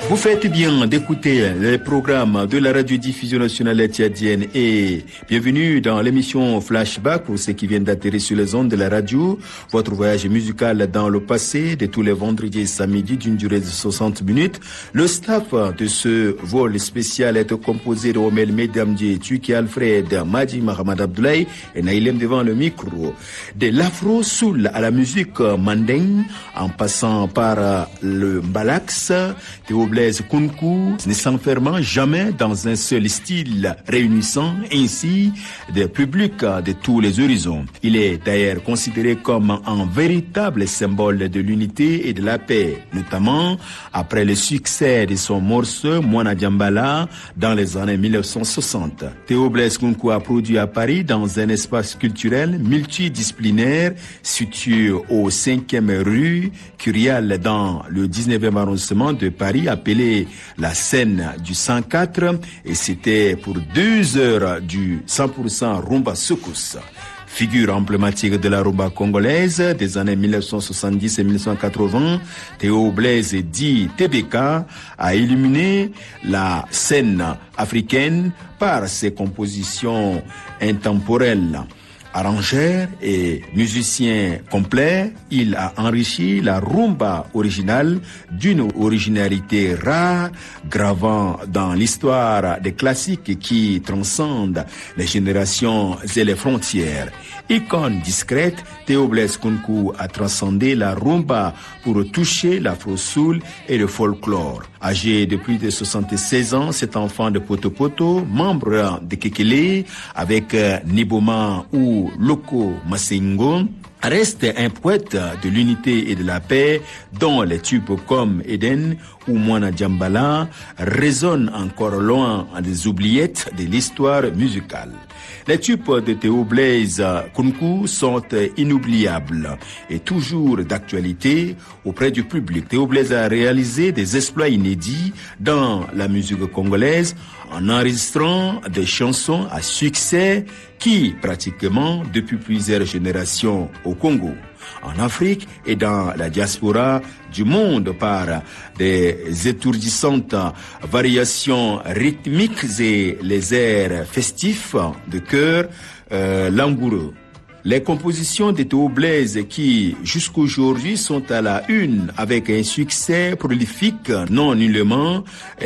Vous faites bien d'écouter les programmes de la radiodiffusion nationale tchadienne et bienvenue dans l'émission Flashback pour ceux qui viennent d'atterrir sur les ondes de la radio. Votre voyage musical dans le passé de tous les vendredis et samedis d'une durée de 60 minutes. Le staff de ce vol spécial est composé de Omel Medamdi, Tuki Alfred, Madi Mahamad Abdoulaye et Naïlem devant le micro. De l'afro-soul à la musique mandingue en passant par le mbalax, Théo Blaise Kounkou, ne s'enfermant jamais dans un seul style, réunissant ainsi des publics de tous les horizons. Il est d'ailleurs considéré comme un véritable symbole de l'unité et de la paix, notamment après le succès de son morceau Mwana Diambala dans les années 1960. Théo Blaise Kounkou a produit à Paris dans un espace culturel multidisciplinaire situé au 5e rue Curial dans le 19e arrondissement de Paris, appelé la scène du 104, et c'était pour 2 heures du 100% rumba soukous. Figure emblématique de la rumba congolaise des années 1970 et 1980, Théo Blaise dit TBK a illuminé la scène africaine par ses compositions intemporelles. Arrangeur et musicien complet, il a enrichi la rumba originale d'une originalité rare, gravant dans l'histoire des classiques qui transcendent les générations et les frontières. Icône discrète, Théo Blaise Kounkou a transcendé la rumba pour toucher l'afro-soul et le folklore. Âgé de plus de 76 ans, cet enfant de Poto, membre de Kekele, avec Niboma ou Loko Masengo, reste un poète de l'unité et de la paix dont les tubes comme Eden ou Mwana Diambala résonnent encore loin des oubliettes de l'histoire musicale. Les tubes de Théo Blaise Kounkou sont inoubliables et toujours d'actualité auprès du public. Théo Blaise a réalisé des exploits inédits dans la musique congolaise en enregistrant des chansons à succès qui, pratiquement depuis plusieurs générations au Congo, en Afrique et dans la diaspora du monde par des étourdissantes variations rythmiques et les airs festifs de chœur langoureux. Les compositions de Théo Blaise qui, jusqu'aujourd'hui, sont à la une avec un succès prolifique, non nullement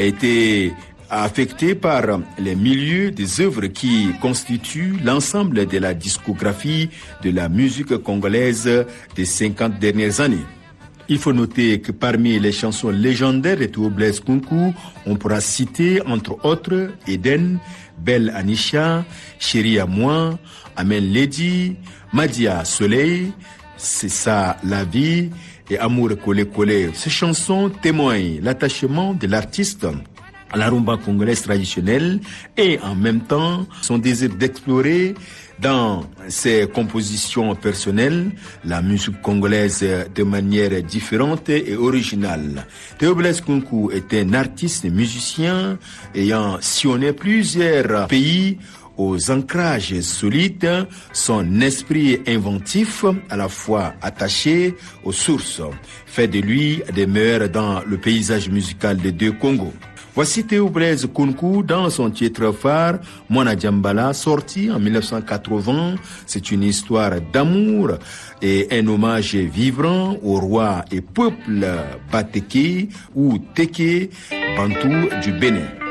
été affecté par les milieux des œuvres qui constituent l'ensemble de la discographie de la musique congolaise des 50 dernières années. Il faut noter que parmi les chansons légendaires de Théo Blaise Kounkou, on pourra citer entre autres Eden, Belle Anisha, Chérie à moi, Amen Lady, Madia Soleil, C'est ça la vie et Amour collé collé. Ces chansons témoignent l'attachement de l'artiste à la rumba congolaise traditionnelle et en même temps son désir d'explorer dans ses compositions personnelles la musique congolaise de manière différente et originale. Théo Blaise Kounkou est un artiste et musicien ayant sillonné plusieurs pays aux ancrages solides, son esprit inventif, à la fois attaché aux sources, fait de lui des meilleurs dans le paysage musical des deux Congos. Voici Théo Blaise Kounkou dans son titre phare, Mwana Diambala, sorti en 1980. C'est une histoire d'amour et un hommage vibrant au roi et peuple Bateke ou Teke Bantou du Bénin.